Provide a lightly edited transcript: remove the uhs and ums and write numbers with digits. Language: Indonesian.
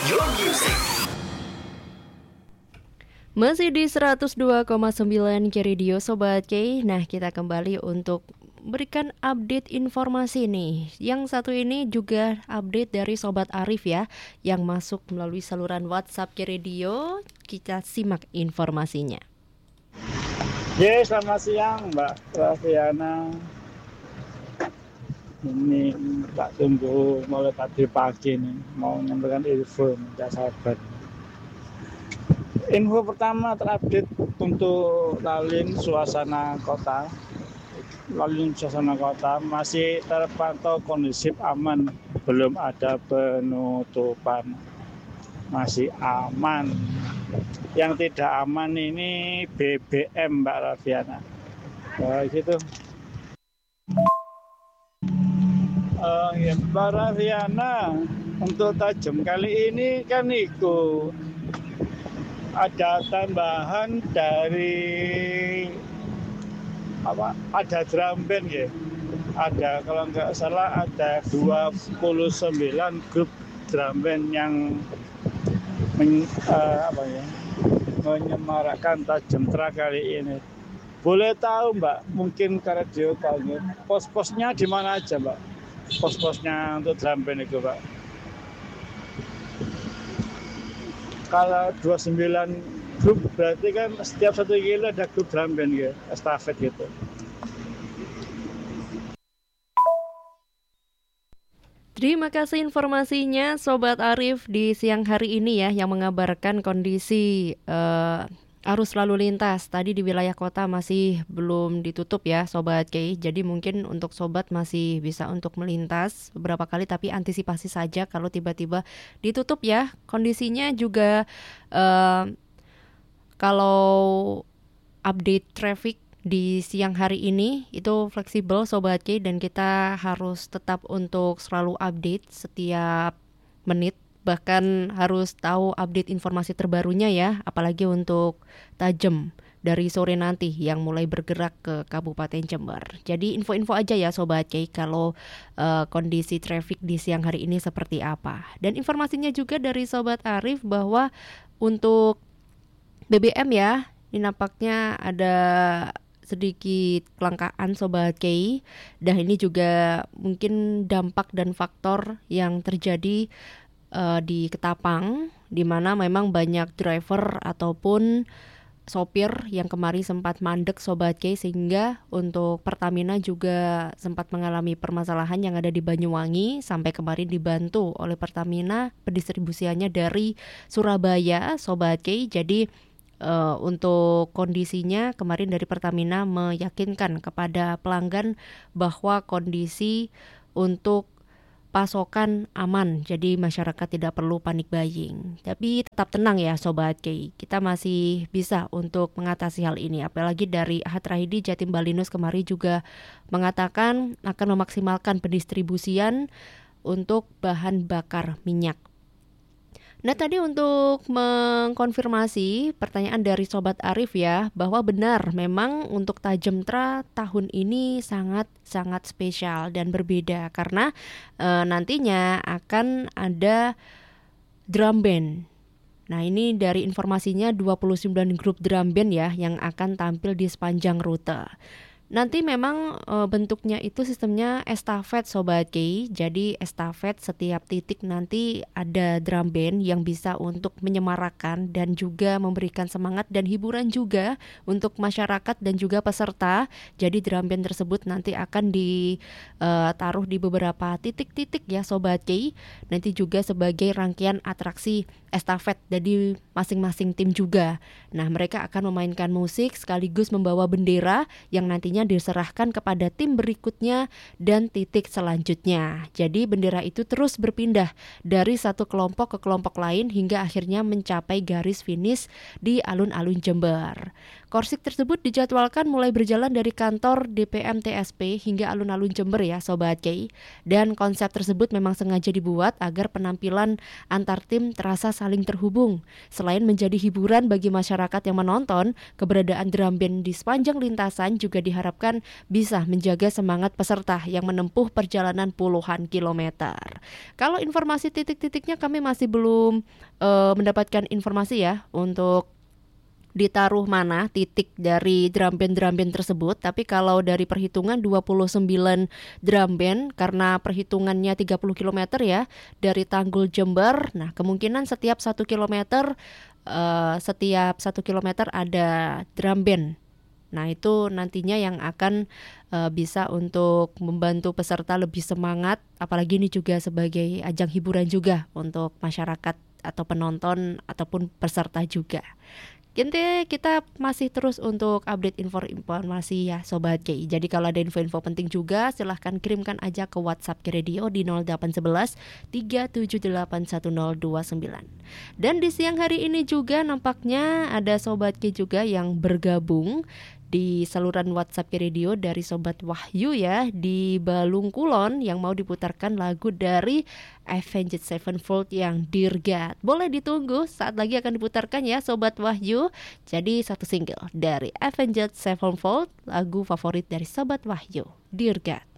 your music. Masih di 102,9 Radio Sobat K. Nah, kita kembali untuk berikan update informasi nih. Yang satu ini juga update dari Sobat Arif ya, yang masuk melalui saluran WhatsApp K Radio. Kita simak informasinya. Selamat siang Mbak Rafiana. Ini tak tunggu mulai tadi pagi nih, mau menyampaikan info, tidak sabar. Info pertama terupdate untuk Lalin suasana kota. Lalin suasana kota masih terpantau kondusif aman, belum ada penutupan, masih aman. Yang tidak aman ini BBM Mbak Rafiana. Gitu. Mbak Rafiana, untuk Tajem kali ini kan itu ada tambahan dari ada drum band ya. Ada kalau nggak salah ada 29 grup drum band yang menyemarakkan Tajemtra kali ini. Boleh tahu Mbak, mungkin ke radio kalian, pos-posnya di mana aja Mbak? Pos-posnya untuk drum band itu Mbak. Kalau 29 grup berarti kan setiap 1 kilo ada grup drum band ya, estafet gitu. Terima kasih informasinya Sobat Arif di siang hari ini ya, yang mengabarkan kondisi arus lalu lintas. Tadi di wilayah kota masih belum ditutup ya Sobat K. Jadi mungkin untuk Sobat masih bisa untuk melintas beberapa kali, tapi antisipasi saja kalau tiba-tiba ditutup ya. Kondisinya juga kalau update traffic di siang hari ini itu fleksibel Sobat K, dan kita harus tetap untuk selalu update setiap menit, bahkan harus tahu update informasi terbarunya ya, apalagi untuk Tajem dari sore nanti yang mulai bergerak ke Kabupaten Jember. Jadi info-info aja ya Sobat K kalau kondisi traffic di siang hari ini seperti apa. Dan informasinya juga dari Sobat Arif bahwa untuk BBM ya, ini nampaknya ada sedikit kelangkaan Sobat K. Dan ini juga mungkin dampak dan faktor yang terjadi di Ketapang, di mana memang banyak driver ataupun sopir yang kemarin sempat mandek Sobat K, sehingga untuk Pertamina juga sempat mengalami permasalahan yang ada di Banyuwangi, sampai kemarin dibantu oleh Pertamina pendistribusiannya dari Surabaya Sobat K. Jadi untuk kondisinya kemarin dari Pertamina meyakinkan kepada pelanggan bahwa kondisi untuk pasokan aman, jadi masyarakat tidak perlu panik buying. Tapi tetap tenang ya Sobat K, kita masih bisa untuk mengatasi hal ini. Apalagi dari Ahad Rahidi Jatim Balinus kemarin juga mengatakan akan memaksimalkan pendistribusian untuk bahan bakar minyak. Nah, tadi untuk mengkonfirmasi pertanyaan dari Sobat Arif ya, bahwa benar memang untuk Tajemtra tahun ini sangat spesial dan berbeda karena nantinya akan ada drum band. Nah, ini dari informasinya 29 grup drum band ya yang akan tampil di sepanjang rute. Nanti memang bentuknya itu sistemnya estafet Sobat K. Jadi estafet setiap titik nanti ada drum band yang bisa untuk menyemarakkan dan juga memberikan semangat dan hiburan juga untuk masyarakat dan juga peserta. Jadi drum band tersebut nanti akan ditaruh di beberapa titik-titik ya Sobat K. Nanti juga sebagai rangkaian atraksi estafet dari masing-masing tim juga. Nah, mereka akan memainkan musik sekaligus membawa bendera yang nantinya diserahkan kepada tim berikutnya dan titik selanjutnya. Jadi bendera itu terus berpindah dari satu kelompok ke kelompok lain hingga akhirnya mencapai garis finish di alun-alun Jember. Korsik tersebut dijadwalkan mulai berjalan dari kantor DPM TSP hingga alun-alun Jember ya Sobat K. Dan konsep tersebut memang sengaja dibuat agar penampilan antar tim terasa saling terhubung. Selain menjadi hiburan bagi masyarakat yang menonton, keberadaan drum band di sepanjang lintasan juga diharapkan diharapkan bisa menjaga semangat peserta yang menempuh perjalanan puluhan kilometer. Kalau informasi titik-titiknya kami masih belum mendapatkan informasi ya untuk ditaruh mana titik dari drum band tersebut. Tapi kalau dari perhitungan 29 drum band, karena perhitungannya 30 km ya dari Tanggul Jember. Nah kemungkinan setiap 1 km ada drum band. Nah itu nantinya yang akan bisa untuk membantu peserta lebih semangat. Apalagi ini juga sebagai ajang hiburan juga untuk masyarakat atau penonton ataupun peserta juga. Intinya kita masih terus untuk update informasi ya Sobat KI. Jadi kalau ada info-info penting juga silahkan kirimkan aja ke WhatsApp KI Radio di 0811 378 1029. Dan di siang hari ini juga nampaknya ada Sobat KI juga yang bergabung di saluran WhatsApp Radio dari Sobat Wahyu ya di Balung Kulon yang mau diputarkan lagu dari Avenged Sevenfold yang Dear God. Boleh ditunggu, saat lagi akan diputarkan ya Sobat Wahyu. Jadi satu single dari Avenged Sevenfold, lagu favorit dari Sobat Wahyu, Dear God.